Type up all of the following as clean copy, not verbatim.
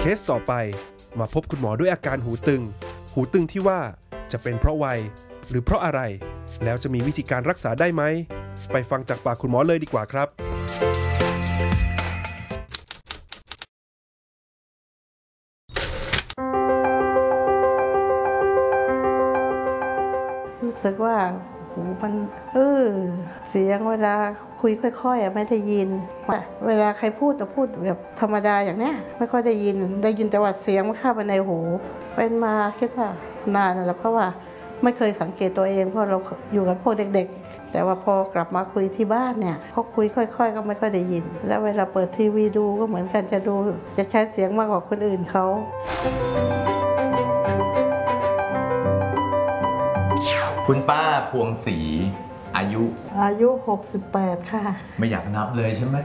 เคสต่อไปมาพบคุณหมอด้วยอาการหูตึงที่ว่าจะเป็นเพราะวัยหรือเพราะอะไรแล้วจะมีวิธีการรักษาได้ไหมไปฟังจากปากคุณหมอเลยดีกว่าครับรู้สึกว่าหูมันเสียงเวลาคุยค่อยๆไม่ได้ยินเวลาใครพูดจะพูดแบบธรรมดาอย่างเนี้ยไม่ค่อยได้ยินแต่ว่าเสียงมันเข้าไปในหูเป็นมาคิดว่านานแล้วเพราะว่าไม่เคยสังเกตตัวเองเพราะเราอยู่กับพวกเด็กๆแต่ว่าพอกลับมาคุยที่บ้านเนี่ยเขาคุยค่อยๆก็ไม่ค่อยได้ยินแล้วเวลาเปิดทีวีดูก็เหมือนกันจะใช้เสียงมากกว่าคนอื่นเขาคุณป้าพวงศรีอายุ 68 ค่ะไม่อยากนับเลยใช่ไหม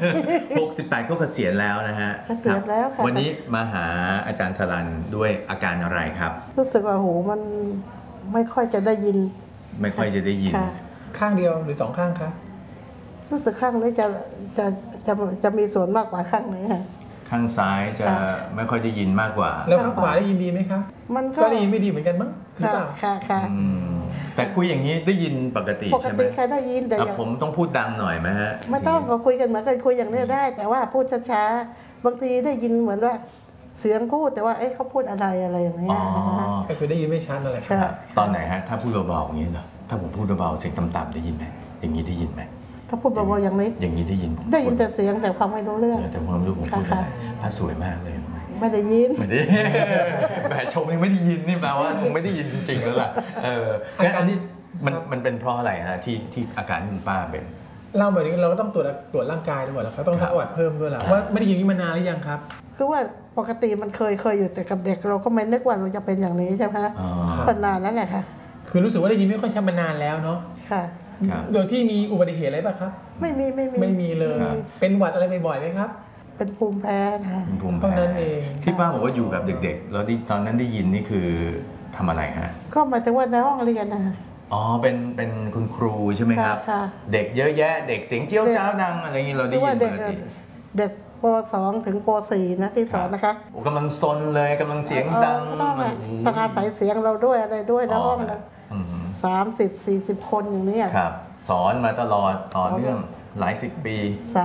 68 ก็เกษียณแล้วนะฮะเกษียณแล้วค่ะวันนี้มาหาอาจารย์สรัญด้วยอาการอะไรครับรู้สึกว่าหูมันไม่ค่อยจะได้ยินไม่ค่อยจะได้ยินข้างเดียวหรือ2ข้างคะรู้สึกข้างนี้จะมีส่วนมากกว่าข้างนี้ค่ะข้างซ้ายจะไม่ค่อยได้ยินมากกว่าแล้วข้างขวาได้ยินดีไหมคะมันก็ได้ยินไม่ดีเหมือนกันมั้งหรือเปล่าค่ะแต่คุยอย่างนี้ได้ยินปกติใช่ไหมใครได้ยินแต่ผมต้องพูดดังหน่อยไหมฮะไม่ต้องก็คุยกันเหมือนกันคุยอย่างนี้ได้แต่ว่าพูดช้าๆบางทีได้ยินเหมือนว่าเสียงพูดแต่ว่าเขาพูดอะไรอย่างนี้ก็คือได้ยินไม่ชัดนั่นแหละครับตอนไหนฮะถ้าพูดเบาๆอย่างนี้เหรอถ้าผมพูดเบาๆเสียงต่ำๆได้ยินไหมอย่างนี้ได้ยินไหมถ้าพูดเบาๆอย่างนี้อย่างนี้ได้ยินแต่เสียงแต่ความไม่รู้เรื่องแต่ความรู้ผมพูดอะไรพระสวยมากเลยไม่ได้ยินไม่ได้แหมชมยังไม่ได้ยินนี่แปลว่าคงไม่ได้ยินจริงๆแล้วล่ะแล้วอันนี้มันเป็นเพราะอะไรฮะที่อาการคุณป้าเป็นเล่าแบบนี้เราก็ต้องตรวจร่างกายด้วยแล้วเขาต้องซักประวัติเพิ่มด้วยแหละว่าไม่ได้ยินนี้มานานหรือยังครับคือว่าปกติมันเคยอยู่แต่กับเด็กเราก็ไม่นึกว่าเราจะเป็นอย่างนี้ใช่ไหมคนนานนั่นแหละค่ะคือรู้สึกว่าได้ยินไม่ค่อยชัดมานานแล้วเนาะค่ะโดยที่มีอุบัติเหตุอะไรป่ะครับไม่มีเลยเป็นหวัดอะไรบ่อยๆไหมครับเป็นภูมิแพ้นะภูมิแพ้นั้นเองที่ป้าบอกว่าอยู่กับเด็กๆแล้วตอนนั้นได้ยินนี่คือทำอะไรฮะก็หมายถึงว่าในห้องเรียนนะอ๋อเป็นคุณครูใช่ไหมครับเด็กเยอะแยะเด็กเสียงเจี้ยวจ้าวดังอะไรอย่างนี้เราได้ยินปกติเด็กป.2 ถึงป.4 นะที่สอนนะคะกำลังซนเลยกำลังเสียงดังต้องอาศัยเสียงเราด้วยอะไรด้วยนะห้องนะ30-40 คนอย่างนี้ครับสอนมาตลอดต่อเนื่องหลาย10 ปี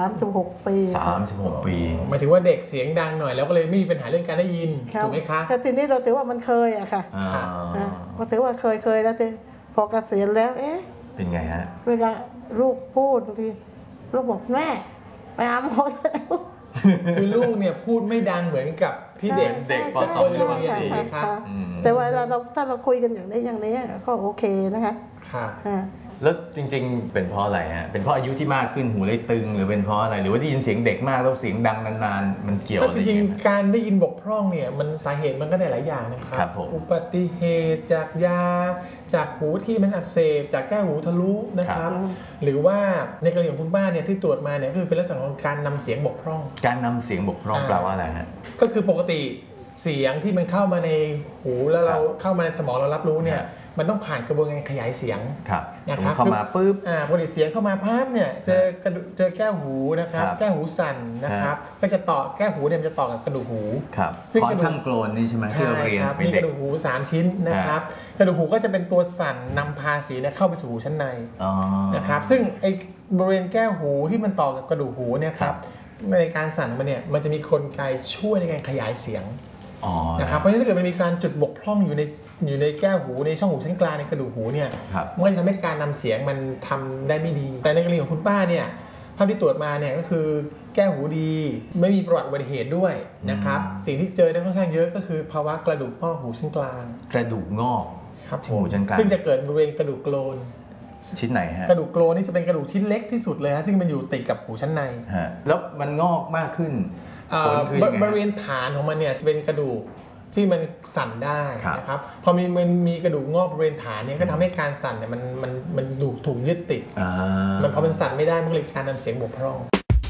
36 ปีหมายถึงว่าเด็กเสียงดังหน่อยแล้วก็เลยไม่มีปัญหาเรื่องการได้ยินถูกไหมคะแต่ทีนี้เราถือว่ามันเคยอะค่ะพอถือว่าเคยแล้วพอเกษียณแล้วเป็นไงฮะเวลาลูกพูดบางทีลูกบอกแม่ไปหาหมอแล้วคือลูกเนี่ยพูดไม่ดังเหมือนกับที่เด็กป.2 หรือป .4 ค่ะแต่ว่าถ้าเราคุยกันอย่างนี้ก็โอเคนะคะแล้วจริงๆเป็นเพราะอะไรฮะเป็นเพราะอายุที่มากขึ้นหูเลยตึงหรือเป็นเพราะอะไรหรือว่าได้ยินเสียงเด็กมากแล้วเสียงดังนานๆมันเกี่ยวอะไรจริงๆการได้ยินบกพร่องเนี่ยมันสาเหตุมันก็ได้หลายอย่างนะครับอุบัติเหตุจากยาจากหูที่มันอักเสบจากแก้วหูทะลุนะครับหรือว่าในกรณีของคุณป้าเนี่ยที่ตรวจมาเนี่ยคือเป็นลักษณะของการนำเสียงบกพร่องการนำเสียงบกพร่องแปลว่าอะไรฮะก็คือปกติเสียงที่มันเข้ามาในหูแล้วเราเข้ามาในสมองเรารับรู้เนี่ยมันต้องผ่านกระบวนการขยายเสียงนะครับเข้ามาปุ๊บพอเสียงเข้ามาพับเนี่ยเจอแก้วหูนะครับแก้วหูสั่นนะครับก็จะต่อแก้วหูเนี่ยมันจะต่อกับกระดูกหูซึ่งกระดูกข้างโกลนนี่ใช่ไหมที่เราเรียนมีกระดูกหู3 ชิ้นนะครับกระดูกหูก็จะเป็นตัวสั่นนำพาเสียงเข้าไปสู่หูชั้นในนะครับซึ่งไอ้บริเวณแก้วหูที่มันต่อกับกระดูกหูเนี่ยครับในการสั่นมันเนี่ยมันจะมีกลไกช่วยในการขยายเสียงนะครับเพราะฉะนั้นถ้าเกิดมันมีการจุดบกพร่องอยู่ในแก้วหูในช่องหูชั้นกลางในกระดูกหูเนี่ยมันจะทำให้การนำเสียงมันทำได้ไม่ดีแต่ในกรณีของคุณป้าเนี่ยภาพที่ตรวจมาเนี่ยก็คือแก้วหูดีไม่มีประวัติอุบัติเหตุด้วยนะครับสิ่งที่เจอได้ค่อนข้างเยอะก็คือภาวะกระดูกงอกหูชั้นกลางกระดูกงอกครับหูชั้นกลางซึ่งจะเกิดบริเวณกระดูกโกลนชิ้นไหนฮะกระดูกโกลนนี่จะเป็นกระดูกชิ้นเล็กที่สุดเลยฮะซึ่งมันอยู่ติดกับหูชั้นในแล้วมันงอกมากขึ้นบริเวณฐานของมันเนี่ยเป็นกระดูกที่มันสั่นได้นะครับพอมันมีกระดูกงอกบริเวณฐานเนี่ยก็ทำให้การสั่นเนี่ยมันถูกยึดติดมันพอมันสั่นไม่ได้มันเลยการนำเสียงบกพร่อง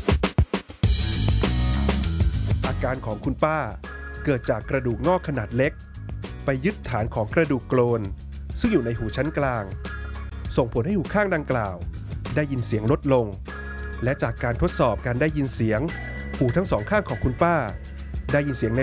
อาการของคุณป้าเกิดจากกระดูกงอกขนาดเล็กไปยึดฐานของกระดูกโกลนซึ่งอยู่ในหูชั้นกลางส่งผลให้หูข้างดังกล่าวได้ยินเสียงลดลงและจากการทดสอบการได้ยินเสียงหูทั้งสองข้างของคุณป้าได้ยินเสียงใน